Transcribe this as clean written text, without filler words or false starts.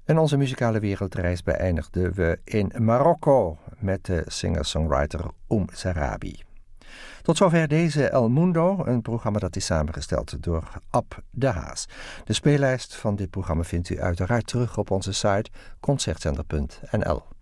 En onze muzikale wereldreis beëindigden we in Marokko met de singer-songwriter Sarabi. Tot zover deze El Mundo, een programma dat is samengesteld door Ab de Haas. De speellijst van dit programma vindt u uiteraard terug op onze site concertzender.nl.